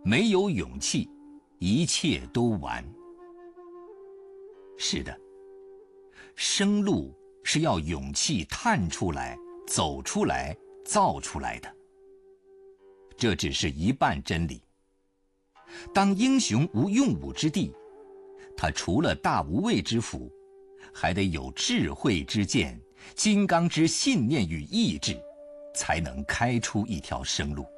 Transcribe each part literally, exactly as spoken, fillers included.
没有勇气，一切都完。是的，生路是要勇气探出来、走出来、造出来的。这只是一半真理。当英雄无用武之地，他除了大无畏之斧，还得有智慧之剑、金刚之信念与意志，才能开出一条生路。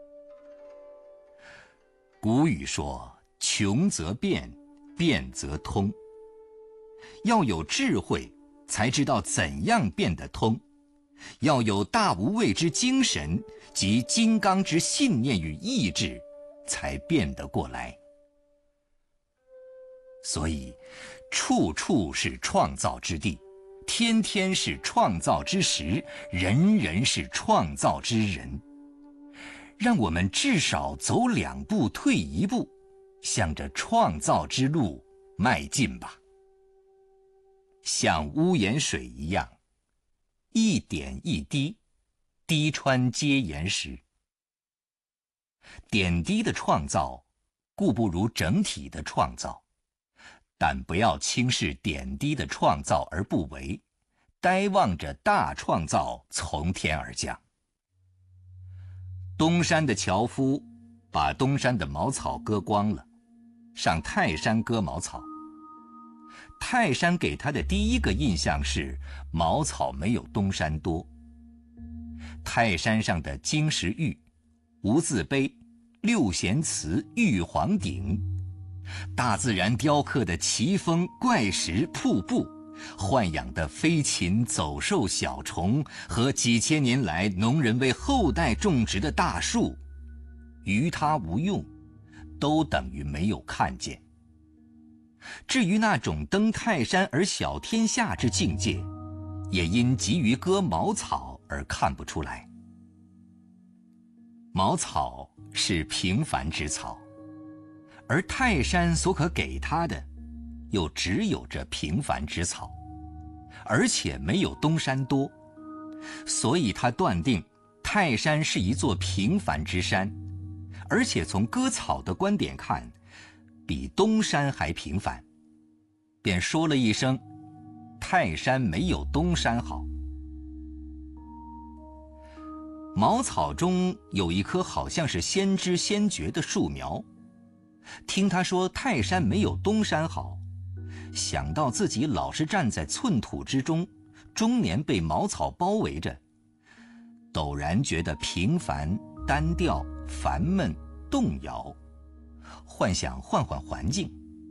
古语说：穷则变，变则通。要有智慧，才知道怎样变得通；要有大无畏之精神及金刚之信念与意志，才变得过来。所以，处处是创造之地，天天是创造之时，人人是创造之人。让我们至少走两步，退一步，向着创造之路迈进吧。像屋檐水一样，一点一滴，滴穿皆岩石。点滴的创造，固不如整体的创造，但不要轻视点滴的创造而不为，呆望着大创造从天而降。东山的樵夫把东山的茅草割光了，上泰山割茅草。泰山给他的第一个印象是茅草没有东山多。泰山上的金石玉、无字碑、六弦词、玉皇鼎，大自然雕刻的奇峰、怪石、瀑布，豢养的飞禽走兽、小虫和几千年来农人为后代种植的大树，于他无用，都等于没有看见。至于那种登泰山而小天下之境界，也因急于割茅草而看不出来。茅草是平凡之草，而泰山所可给他的，又只有这平凡之草，而且没有东山多，所以他断定泰山是一座平凡之山，而且从割草的观点看，比东山还平凡，便说了一声：泰山没有东山好。茅草中有一棵好像是先知先觉的树苗，听他说泰山没有东山好，想到自己老是站在寸土之中，终年被茅草包围着，陡然觉得平凡、单调、烦闷、动摇，幻想换换环境。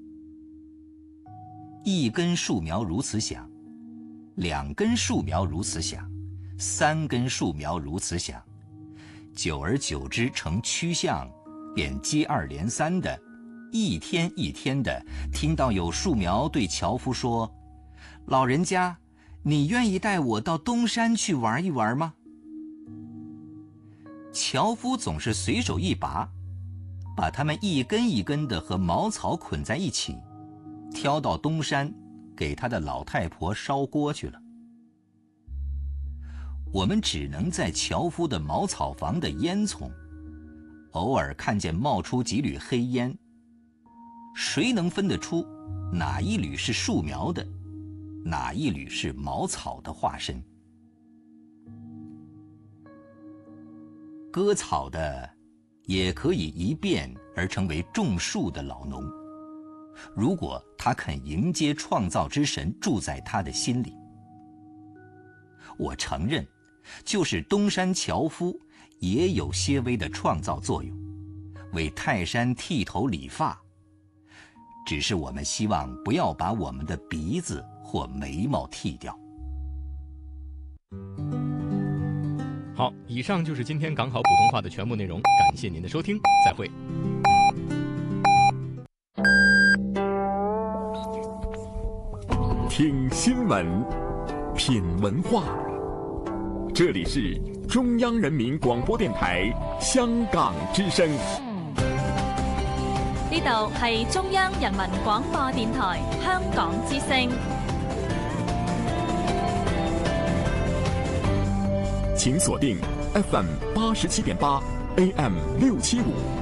一根树苗如此想，两根树苗如此想，三根树苗如此想，久而久之成趋向，便接二连三的，一天一天的听到有树苗对樵夫说：老人家，你愿意带我到东山去玩一玩吗？樵夫总是随手一拔，把它们一根一根的和茅草捆在一起，挑到东山给他的老太婆烧锅去了。我们只能在樵夫的茅草房的烟囱偶尔看见冒出几缕黑烟，谁能分得出哪一缕是树苗的，哪一缕是茅草的化身？割草的也可以一变而成为种树的老农，如果他肯迎接创造之神住在他的心里。我承认，就是东山樵夫也有些微的创造作用，为泰山剃头理发，只是我们希望不要把我们的鼻子或眉毛剃掉。 好，以上就是今天港好普通话的全部内容，感谢您的收听，再会。 听新闻，品文化，这里是中央人民广播电台香港之声。 呢度係中央人民廣播電台香港之聲。 请锁定 F M 八十七点八 A M 六七五。